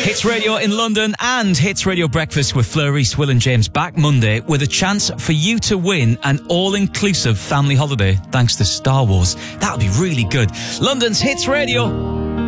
Hits Radio in London and Hits Radio Breakfast with Fleur Reese, Will and James back Monday with a chance for you to win an all-inclusive family holiday thanks to Star Wars. That would be really good. London's Hits Radio.